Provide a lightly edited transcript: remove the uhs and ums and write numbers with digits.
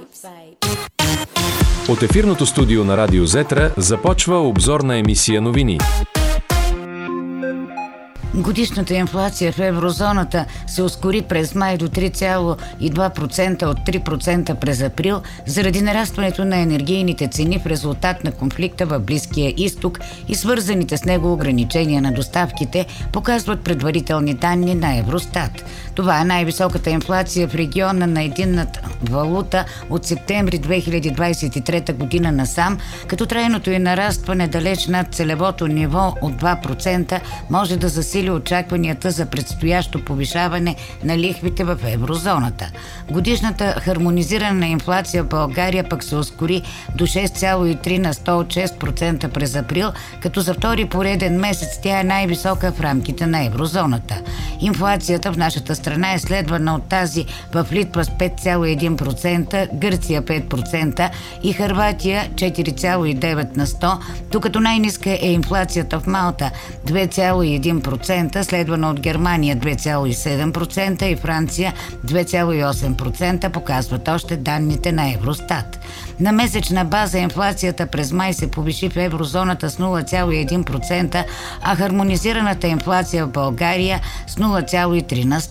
От ефирното студио на Радио Зетра започва обзорна емисия новини. Годишната инфлация в еврозоната се ускори през май до 3,2% от 3% през април заради нарастването на енергийните цени в резултат на конфликта в Близкия изток и свързаните с него ограничения на доставките, показват предварителни данни на Евростат. Това е най-високата инфлация в региона на единната валута от септември 2023 година насам, като трайното й нарастване далеч над целевото ниво от 2% може да засили очакванията за предстоящо повишаване на лихвите в еврозоната. Годишната хармонизирана инфлация в България пък се ускори до 6,3 на 100 от 6% през април, като за втори пореден месец тя е най-висока в рамките на еврозоната. Инфлацията в нашата страна е следвана от тази в Литва с 5,1%, Гърция 5% и Хърватия 4,9 на 100, докато най-ниска е инфлацията в Малта 2,1%, следвана от Германия 2,7% и Франция 2,8%, показват още данните на Евростат. На месечна база инфлацията през май се повиши в еврозоната с 0,1%, а хармонизираната инфлация в България с 0,3 на 100.